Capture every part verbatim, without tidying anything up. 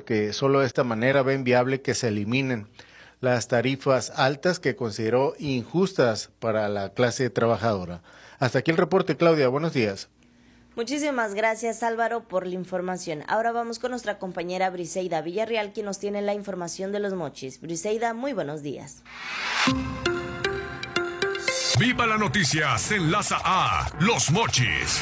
porque solo de esta manera ven viable que se eliminen las tarifas altas que consideró injustas para la clase trabajadora. Hasta aquí el reporte, Claudia. Buenos días. Muchísimas gracias, Álvaro, por la información. Ahora vamos con nuestra compañera Briseida Villarreal, quien nos tiene la información de Los Mochis. Briseida, muy buenos días. Viva la Noticia se enlaza a Los Mochis.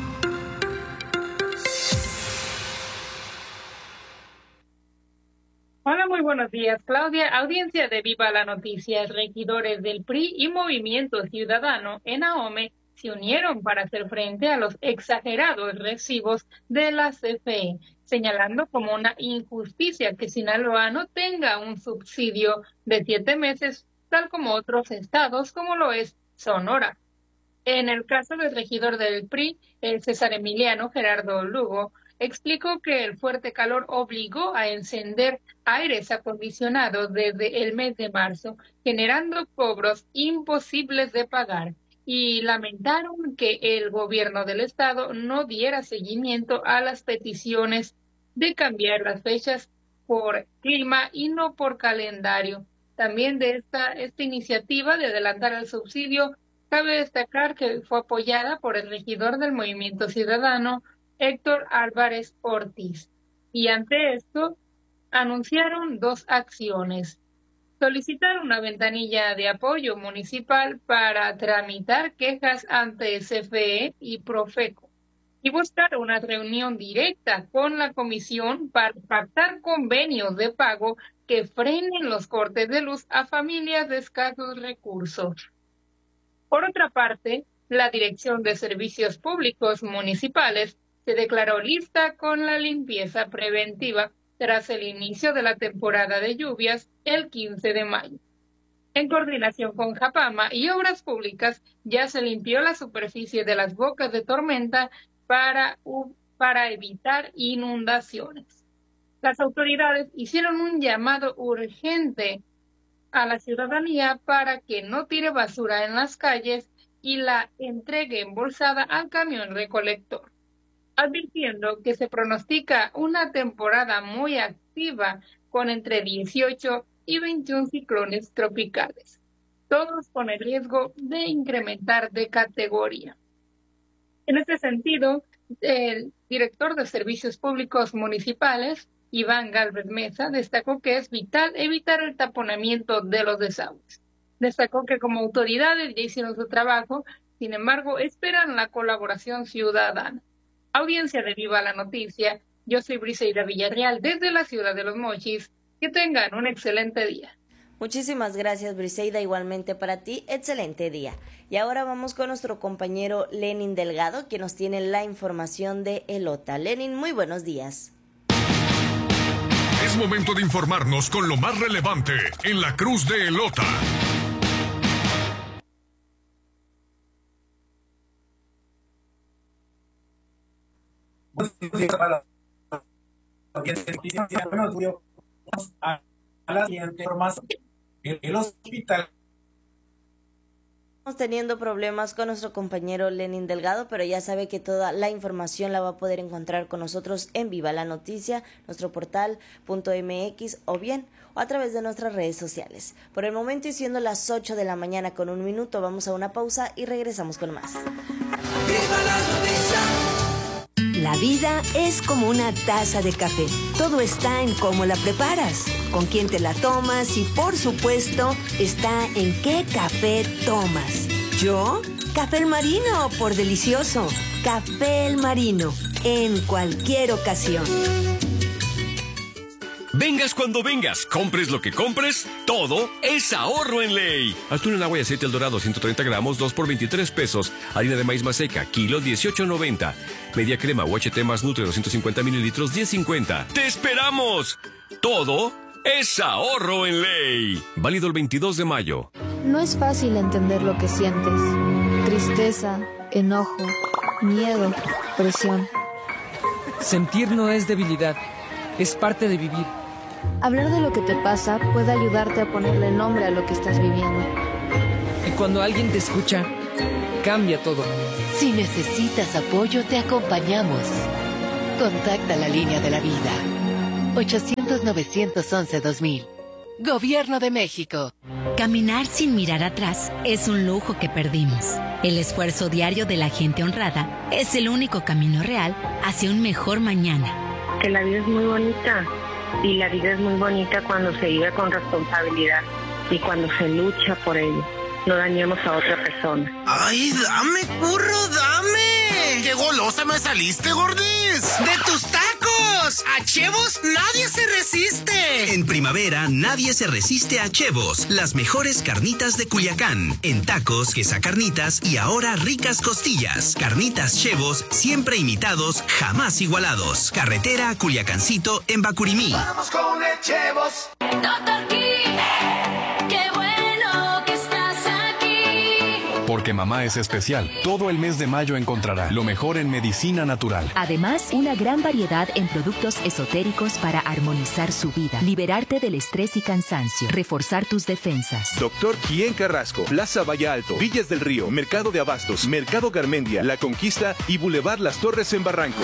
Hola, muy buenos días, Claudia. Audiencia de Viva la Noticia. Regidores del P R I y Movimiento Ciudadano en Ahome se unieron para hacer frente a los exagerados recibos de la C F E, señalando como una injusticia que Sinaloa no tenga un subsidio de siete meses, tal como otros estados, como lo es Sonora. En el caso del regidor del P R I, el César Emiliano Gerardo Lugo, explicó que el fuerte calor obligó a encender aires acondicionados desde el mes de marzo, generando cobros imposibles de pagar, y lamentaron que el gobierno del estado no diera seguimiento a las peticiones de cambiar las fechas por clima y no por calendario. También de esta, esta iniciativa de adelantar el subsidio, cabe destacar que fue apoyada por el regidor del Movimiento Ciudadano, Héctor Álvarez Ortiz. Y ante esto, anunciaron dos acciones. Solicitar una ventanilla de apoyo municipal para tramitar quejas ante C F E y Profeco y buscar una reunión directa con la comisión para pactar convenios de pago que frenen los cortes de luz a familias de escasos recursos. Por otra parte, la Dirección de Servicios Públicos Municipales se declaró lista con la limpieza preventiva tras el inicio de la temporada de lluvias el quince de mayo. En coordinación con Japama y Obras Públicas, ya se limpió la superficie de las bocas de tormenta para, para evitar inundaciones. Las autoridades hicieron un llamado urgente a la ciudadanía para que no tire basura en las calles y la entregue embolsada al camión recolector, advirtiendo que se pronostica una temporada muy activa con entre dieciocho y veintiún ciclones tropicales, todos con el riesgo de incrementar de categoría. En este sentido, el director de Servicios Públicos Municipales, Iván Gálvez Mesa, destacó que es vital evitar el taponamiento de los desagües. Destacó que como autoridades ya hicieron su trabajo, sin embargo, esperan la colaboración ciudadana. Audiencia de Viva la Noticia, yo soy Briseida Villarreal desde la ciudad de Los Mochis. Que tengan un excelente día. Muchísimas gracias, Briseida, igualmente para ti, excelente día. Y ahora vamos con nuestro compañero Lenin Delgado, que nos tiene la información de Elota. Lenin, muy buenos días. Es momento de informarnos con lo más relevante en la Cruz de Elota. A la siguiente información. El hospital. Estamos teniendo problemas con nuestro compañero Lenin Delgado, pero ya sabe que toda la información la va a poder encontrar con nosotros en Viva la Noticia, nuestro portal punto m x o bien o a través de nuestras redes sociales. Por el momento, y siendo las ocho de la mañana con un minuto, vamos a una pausa y regresamos con más. Viva la Noticia. La vida es como una taza de café. Todo está en cómo la preparas, con quién te la tomas y, por supuesto, está en qué café tomas. ¿Yo? Café El Marino, por delicioso. Café El Marino, en cualquier ocasión. Vengas cuando vengas, compres lo que compres, todo es ahorro en Ley. Atún en agua y aceite El Dorado, ciento treinta gramos, dos por veintitrés pesos. Harina de maíz maseca, kilo, dieciocho noventa. Media crema U H T más Nutre, doscientos cincuenta mililitros, diez cincuenta. ¡Te esperamos! Todo es ahorro en Ley. Válido el veintidós de mayo. No es fácil entender lo que sientes. Tristeza, enojo, miedo, presión. Sentir no es debilidad, es parte de vivir. Hablar de lo que te pasa puede ayudarte a ponerle nombre a lo que estás viviendo. Y cuando alguien te escucha, cambia todo. Si necesitas apoyo, te acompañamos. Contacta la línea de la vida. ochocientos ochocientos, novecientos once, dos mil. Gobierno de México. Caminar sin mirar atrás es un lujo que perdimos. El esfuerzo diario de la gente honrada es el único camino real hacia un mejor mañana. Que la vida es muy bonita y la vida es muy bonita cuando se vive con responsabilidad y cuando se lucha por ello. No dañemos a otra persona. ¡Ay, dame, curro, dame! ¡Qué golosa me saliste, gordis! ¡De tus tacos! ¡A Chevos nadie se resiste! En primavera, nadie se resiste a Chevos, las mejores carnitas de Culiacán. En tacos, quesacarnitas y ahora ricas costillas. Carnitas Chevos, siempre imitados, jamás igualados. Carretera a Culiacancito, en Bacurimí. ¡Vamos con el Chevos! Doctor King, qué bueno que estás aquí. Porque mamá es especial. Todo el mes de mayo encontrará lo mejor en medicina natural. Además, una gran variedad en productos esotéricos para armonizar su vida, liberarte del estrés y cansancio, reforzar tus defensas. Doctor Quien Carrasco, Plaza Valle Alto, Villas del Río, Mercado de Abastos, Mercado Garmendia, La Conquista y Boulevard Las Torres en Barranco.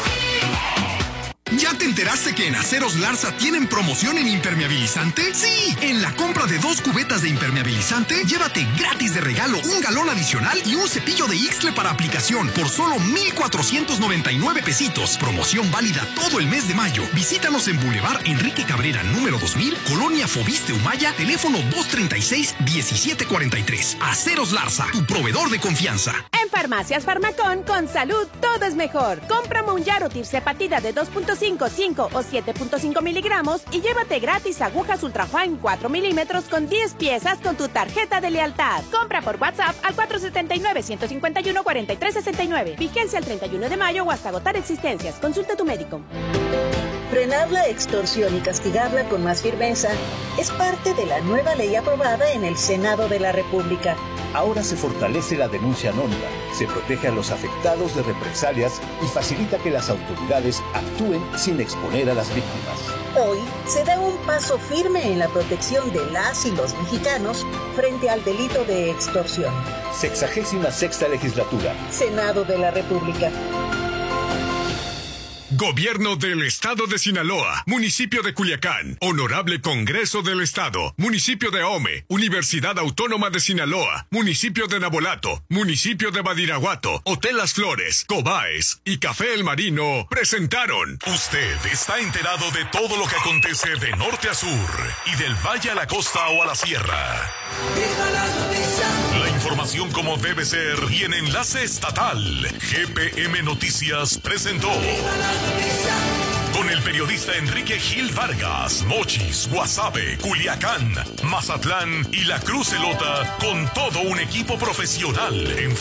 ¿Ya te enteraste que en Aceros Larza tienen promoción en impermeabilizante? ¡Sí! En la compra de dos cubetas de impermeabilizante, llévate gratis de regalo un galón adicional y un cepillo de Ixtle para aplicación por solo mil cuatrocientos noventa y nueve pesitos. Promoción válida todo el mes de mayo. Visítanos en Boulevard Enrique Cabrera, número dos mil, Colonia Fobiste Humaya, teléfono dos treinta y seis, diecisiete cuarenta y tres. Aceros Larza, tu proveedor de confianza. En Farmacias Farmacón, con salud, todo es mejor. Compra Monjaro Tirzepatida de dos punto cinco, cinco o siete punto cinco miligramos y llévate gratis agujas Ultrafine cuatro milímetros con diez piezas con tu tarjeta de lealtad. Compra por WhatsApp al cuatro siete nueve, uno cinco uno, cuatro tres seis nueve. Vigencia el treinta y uno de mayo o hasta agotar existencias. Consulta a tu médico. Frenar la extorsión y castigarla con más firmeza es parte de la nueva ley aprobada en el Senado de la República. Ahora se fortalece la denuncia anónima, se protege a los afectados de represalias y facilita que las autoridades actúen sin exponer a las víctimas. Hoy se da un paso firme en la protección de las y los mexicanos frente al delito de extorsión. Sexagésima sexta legislatura. Senado de la República. Gobierno del Estado de Sinaloa, Municipio de Culiacán, Honorable Congreso del Estado, Municipio de Ahome, Universidad Autónoma de Sinaloa, Municipio de Nabolato, Municipio de Badiraguato, Hotel Las Flores, Cobaes y Café El Marino presentaron. Usted está enterado de todo lo que acontece de norte a sur y del valle a la costa o a la sierra. ¡Viva la noticia! La información como debe ser y en enlace estatal. G P M Noticias presentó. ¡Viva la noticia! Con el periodista Enrique Gil Vargas, Mochis, Guasave, Culiacán, Mazatlán y La Cruz Elota, con todo un equipo profesional en